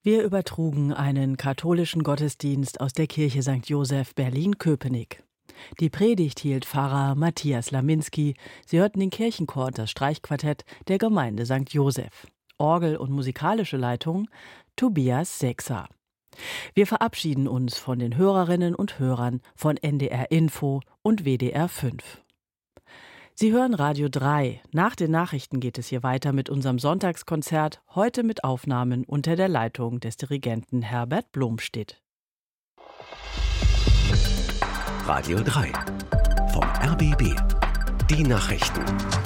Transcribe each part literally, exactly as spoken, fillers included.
Wir übertrugen einen katholischen Gottesdienst aus der Kirche Sankt Joseph Berlin-Köpenick. Die Predigt hielt Pfarrer Matthias Laminski. Sie hörten den Kirchenchor und das Streichquartett der Gemeinde Sankt Joseph. Orgel und musikalische Leitung Tobias Sechser. Wir verabschieden uns von den Hörerinnen und Hörern von N D R Info und W D R fünf. Sie hören Radio drei. Nach den Nachrichten geht es hier weiter mit unserem Sonntagskonzert, heute mit Aufnahmen unter der Leitung des Dirigenten Herbert Blomstedt. Radio drei vom R B B. Die Nachrichten.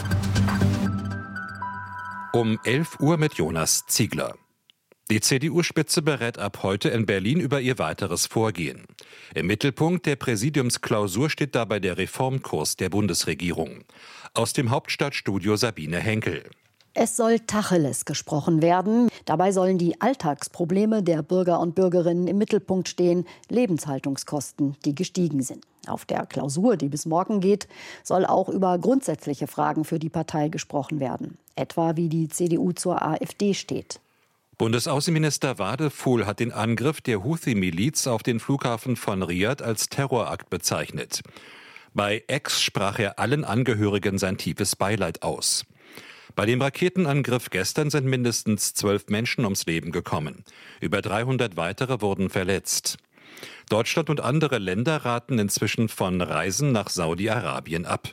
Um elf Uhr mit Jonas Ziegler. Die C D U-Spitze berät ab heute in Berlin über ihr weiteres Vorgehen. Im Mittelpunkt der Präsidiumsklausur steht dabei der Reformkurs der Bundesregierung. Aus dem Hauptstadtstudio Sabine Henkel. Es soll Tacheles gesprochen werden. Dabei sollen die Alltagsprobleme der Bürger und Bürgerinnen im Mittelpunkt stehen, Lebenshaltungskosten, die gestiegen sind. Auf der Klausur, die bis morgen geht, soll auch über grundsätzliche Fragen für die Partei gesprochen werden. Etwa wie die C D U zur AfD steht. Bundesaußenminister Wadefuhl hat den Angriff der Houthi-Miliz auf den Flughafen von Riad als Terrorakt bezeichnet. Bei X sprach er allen Angehörigen sein tiefes Beileid aus. Bei dem Raketenangriff gestern sind mindestens zwölf Menschen ums Leben gekommen. Über dreihundert weitere wurden verletzt. Deutschland und andere Länder raten inzwischen von Reisen nach Saudi-Arabien ab.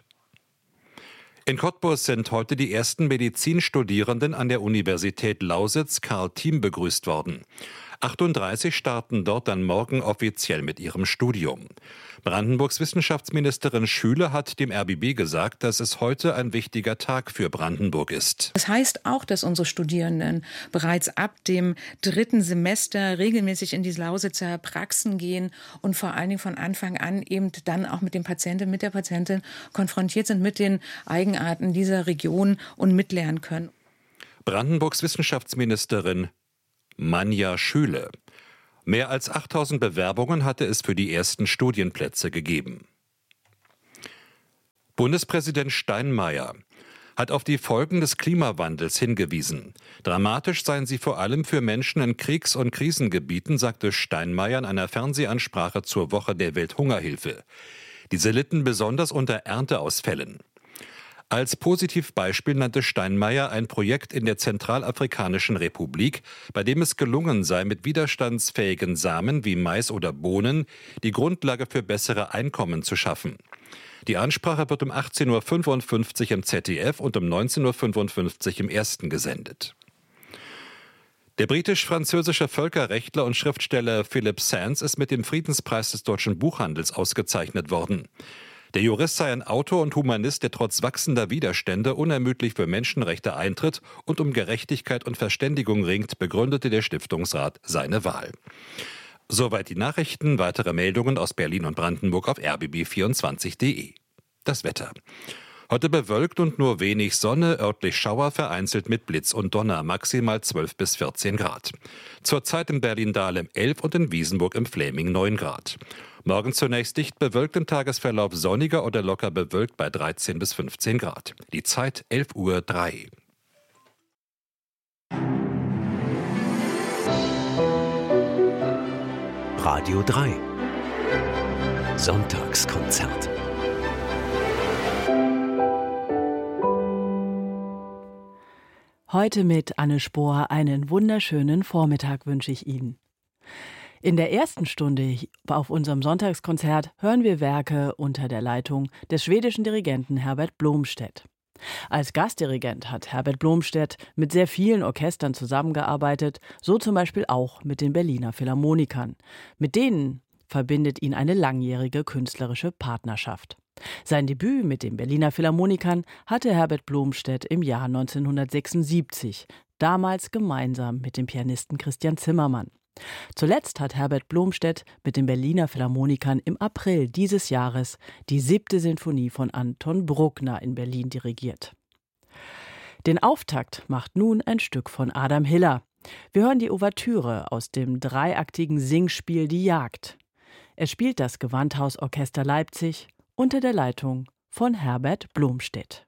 In Cottbus sind heute die ersten Medizinstudierenden an der Universität Lausitz Karl Thiem begrüßt worden. achtunddreißig starten dort dann morgen offiziell mit ihrem Studium. Brandenburgs Wissenschaftsministerin Schüle hat dem R B B gesagt, dass es heute ein wichtiger Tag für Brandenburg ist. Das heißt auch, dass unsere Studierenden bereits ab dem dritten Semester regelmäßig in die Lausitzer Praxen gehen und vor allen Dingen von Anfang an eben dann auch mit dem Patienten, mit der Patientin konfrontiert sind mit den Eigenarten dieser Region und mitlernen können. Brandenburgs Wissenschaftsministerin Manja Schüle. Mehr als achttausend Bewerbungen hatte es für die ersten Studienplätze gegeben. Bundespräsident Steinmeier hat auf die Folgen des Klimawandels hingewiesen. Dramatisch seien sie vor allem für Menschen in Kriegs- und Krisengebieten, sagte Steinmeier in einer Fernsehansprache zur Woche der Welthungerhilfe. Diese litten besonders unter Ernteausfällen. Als Positivbeispiel nannte Steinmeier ein Projekt in der Zentralafrikanischen Republik, bei dem es gelungen sei, mit widerstandsfähigen Samen wie Mais oder Bohnen die Grundlage für bessere Einkommen zu schaffen. Die Ansprache wird um achtzehn Uhr fünfundfünfzig im Z D F und um neunzehn Uhr fünfundfünfzig im Ersten gesendet. Der britisch-französische Völkerrechtler und Schriftsteller Philip Sands ist mit dem Friedenspreis des deutschen Buchhandels ausgezeichnet worden. Der Jurist sei ein Autor und Humanist, der trotz wachsender Widerstände unermüdlich für Menschenrechte eintritt und um Gerechtigkeit und Verständigung ringt, begründete der Stiftungsrat seine Wahl. Soweit die Nachrichten, weitere Meldungen aus Berlin und Brandenburg auf r b b vierundzwanzig punkt d e. Das Wetter. Heute bewölkt und nur wenig Sonne, örtlich Schauer, vereinzelt mit Blitz und Donner, maximal zwölf bis vierzehn Grad. Zurzeit in Berlin-Dahlem elf und in Wiesenburg im Fläming neun Grad. Morgen zunächst dicht bewölkt, im Tagesverlauf sonniger oder locker bewölkt bei dreizehn bis fünfzehn Grad. Die Zeit elf Uhr drei. Radio drei. Sonntagskonzert. Heute mit Anne Spohr einen wunderschönen Vormittag wünsche ich Ihnen. In der ersten Stunde auf unserem Sonntagskonzert hören wir Werke unter der Leitung des schwedischen Dirigenten Herbert Blomstedt. Als Gastdirigent hat Herbert Blomstedt mit sehr vielen Orchestern zusammengearbeitet, so zum Beispiel auch mit den Berliner Philharmonikern. Mit denen verbindet ihn eine langjährige künstlerische Partnerschaft. Sein Debüt mit den Berliner Philharmonikern hatte Herbert Blomstedt im Jahr neunzehnhundertsechsundsiebzig, damals gemeinsam mit dem Pianisten Christian Zimmermann. Zuletzt hat Herbert Blomstedt mit den Berliner Philharmonikern im April dieses Jahres die siebte Sinfonie von Anton Bruckner in Berlin dirigiert. Den Auftakt macht nun ein Stück von Adam Hiller. Wir hören die Ouvertüre aus dem dreiaktigen Singspiel Die Jagd. Es spielt das Gewandhausorchester Leipzig unter der Leitung von Herbert Blomstedt.